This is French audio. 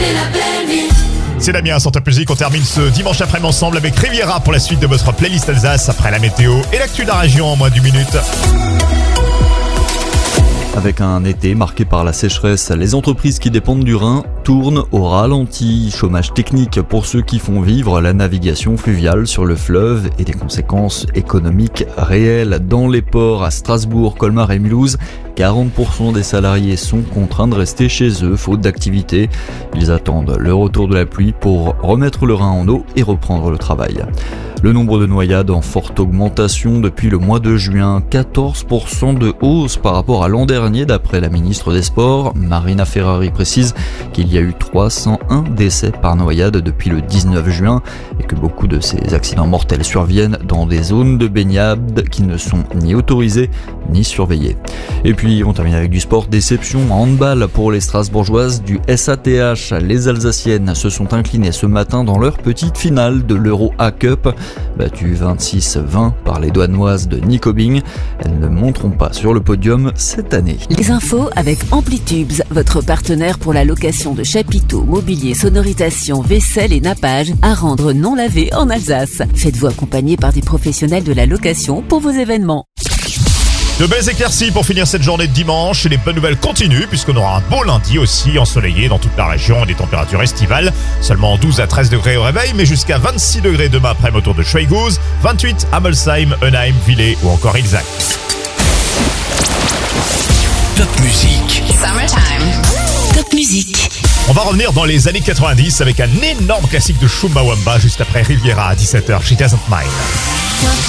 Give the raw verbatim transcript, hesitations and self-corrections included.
et la belle vie. C'est Damien sur Top Music. On termine ce dimanche après-midi ensemble avec Riviera pour la suite de votre playlist Alsace après la météo et l'actu de la région en moins d'une minute. Avec un été marqué par la sécheresse, les entreprises qui dépendent du Rhin tournent au ralenti. Chômage technique pour ceux qui font vivre la navigation fluviale sur le fleuve et des conséquences économiques réelles. Dans les ports à Strasbourg, Colmar et Mulhouse, quarante pour cent des salariés sont contraints de rester chez eux faute d'activité. Ils attendent le retour de la pluie pour remettre le Rhin en eau et reprendre le travail. Le nombre de noyades en forte augmentation depuis le mois de juin, quatorze pour cent de hausse par rapport à l'an dernier d'après la ministre des Sports. Marina Ferrari précise qu'il y a eu trois cent un décès par noyade depuis le dix-neuf juin et que beaucoup de ces accidents mortels surviennent dans des zones de baignade qui ne sont ni autorisées ni surveillées. Et puis on termine avec du sport, déception en handball pour les Strasbourgeoises du S A T H. Les Alsaciennes se sont inclinées ce matin dans leur petite finale de l'Euro A-Cup. Battues vingt-six vingt par les Douanoises de Nyköping, elles ne monteront pas sur le podium cette année. Les infos avec Amplitubes, votre partenaire pour la location de chapiteaux, mobilier, sonorisation, vaisselle et nappage à rendre non lavé en Alsace. Faites-vous accompagner par des professionnels de la location pour vos événements. De belles éclaircies pour finir cette journée de dimanche et les bonnes nouvelles continuent puisqu'on aura un beau lundi aussi ensoleillé dans toute la région, des températures estivales, seulement douze à treize degrés au réveil mais jusqu'à vingt-six degrés demain après autour de Schweighouse, vingt-huit à Molsheim, Eunheim, Villers ou encore Ilzach. Top Music. Summertime. Top Music. On va revenir dans les années quatre-vingt-dix avec un énorme classique de Chumbawamba juste après Riviera à dix-sept heures chez Doesn't Mind.